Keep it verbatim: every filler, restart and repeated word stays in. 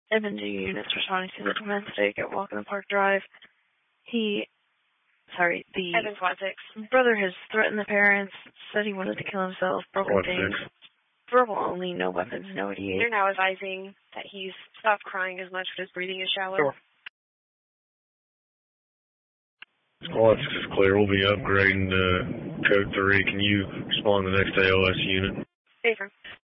M and G units responding to the command mistake at Walk in the Park Drive. He, sorry, the Evans one six. brother has threatened the parents, said he wanted to kill himself, broken one things. six. Verbal only, no weapons, no eighty-eight. They're now advising that he's stopped crying as much, but his breathing is shallow. Sure. Squad six is clear. We'll be upgrading to Code three. Can you respond to the next A O S unit? Favor.